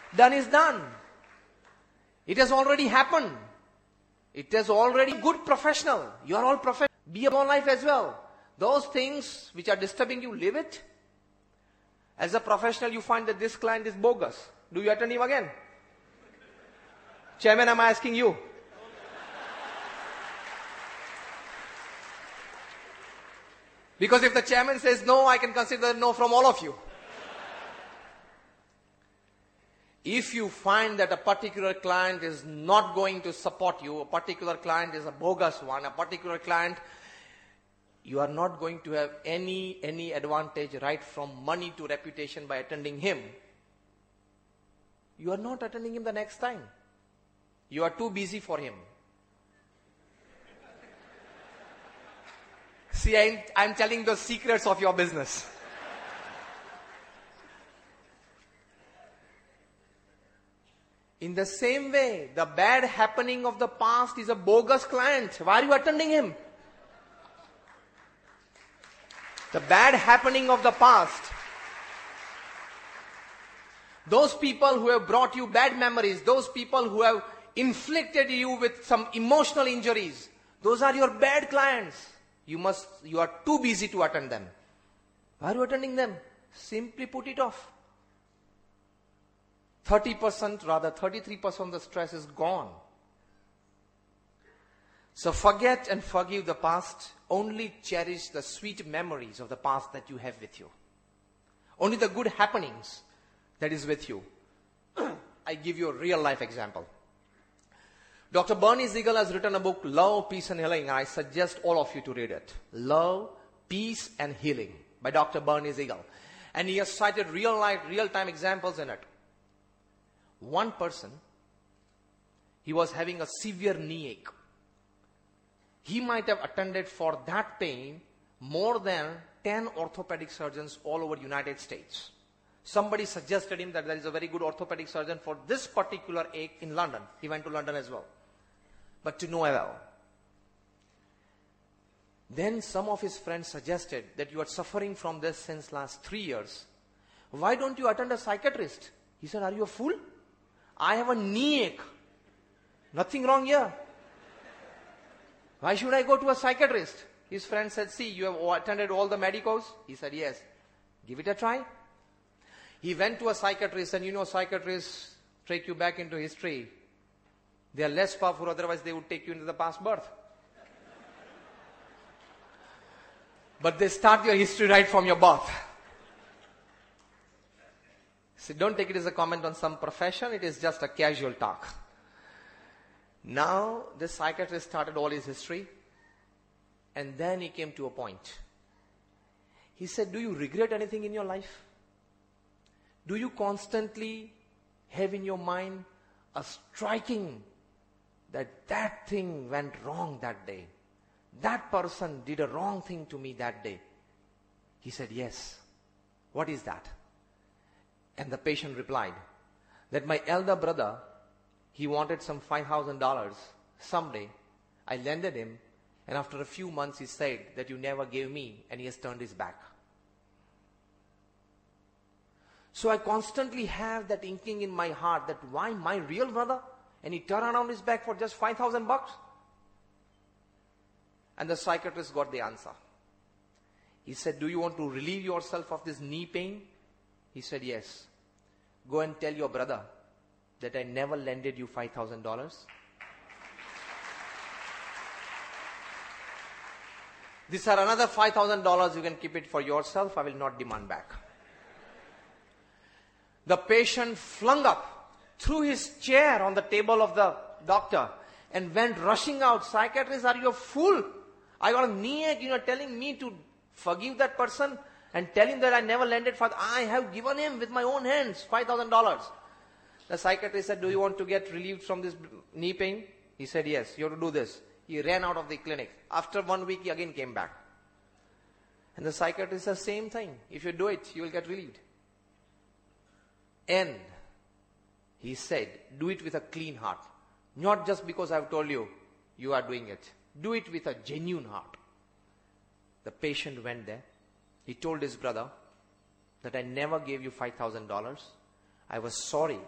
Done is done. It has already happened. It is already good professional. You are all professional. Be about life as well. Those things which are disturbing you, leave it. As a professional, you find that this client is bogus. Do you attend him again? Chairman, I'm asking you. Because if the chairman says no, I can consider no from all of you. If you find that a particular client is not going to support you, a particular client is a bogus one, a particular client, you are not going to have any advantage right from money to reputation by attending him. You are not attending him the next time. You are too busy for him. See, I'm telling the secrets of your business. In the same way, the bad happening of the past is a bogus client. Why are you attending him? The bad happening of the past. Those people who have brought you bad memories, those people who have inflicted you with some emotional injuries, those are your bad clients. You are too busy to attend them. Why are you attending them? Simply put it off. 30%, rather 33% of the stress is gone. So forget and forgive the past. Only cherish the sweet memories of the past that you have with you. Only the good happenings that is with you. I give you a real life example. Dr. Bernie Siegel has written a book, Love, Peace and Healing. I suggest all of you to read it. Love, Peace and Healing by Dr. Bernie Siegel. And he has cited real-time examples in it. One person, he was having a severe knee ache. He might have attended for that pain more than 10 orthopedic surgeons all over United States. Somebody suggested him that there is a very good orthopedic surgeon for this particular ache in London. He went to London as well. But to no avail. Then some of his friends suggested that you are suffering from this since last 3 years. Why don't you attend a psychiatrist? He said, are you a fool? I have a knee ache. Nothing wrong here. Why should I go to a psychiatrist? His friend said, see, you have attended all the medicos? He said, yes. Give it a try. He went to a psychiatrist, and you know psychiatrists take you back into history. They are less powerful, otherwise they would take you into the past birth. But they start your history right from your birth. So don't take it as a comment on some profession, it is just a casual talk. Now, this psychiatrist started all his history, and then he came to a point. He said, do you regret anything in your life? Do you constantly have in your mind a striking that thing went wrong that day? That person did a wrong thing to me that day. He said, yes. What is that? And the patient replied, that my elder brother, he wanted some $5,000 someday. I lended him, and after a few months he said that you never gave me, and he has turned his back. So I constantly have that inkling in my heart that why my real brother, and he turned around his back for just $5,000? And the psychiatrist got the answer. He said, do you want to relieve yourself of this knee pain? He said, yes. Go and tell your brother that I never lended you $5,000. These are another $5,000. You can keep it for yourself. I will not demand back. The patient flung up, threw his chair on the table of the doctor, and went rushing out. Psychiatrist, are you a fool? I got a knee ache. You are telling me to forgive that person and tell him that I never lended for. I have given him with my own hands $5,000. The psychiatrist said, do you want to get relieved from this knee pain? He said, yes, you have to do this. He ran out of the clinic. After 1 week, he again came back. And the psychiatrist said, same thing. If you do it, you will get relieved. And he said, do it with a clean heart. Not just because I have told you, you are doing it. Do it with a genuine heart. The patient went there. He told his brother that I never gave you $5,000. I was sorry